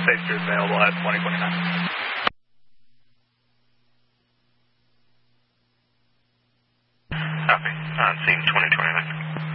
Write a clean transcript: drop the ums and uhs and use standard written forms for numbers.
Safety is available at 2029. Copy. On scene 2029.